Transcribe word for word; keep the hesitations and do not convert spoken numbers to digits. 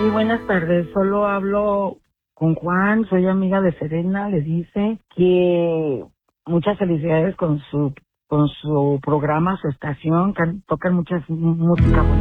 Sí, buenas tardes. Solo hablo con Juan, soy amiga de Serena. Le dice que muchas felicidades con su con su programa, su estación, que tocan muchas música bonita.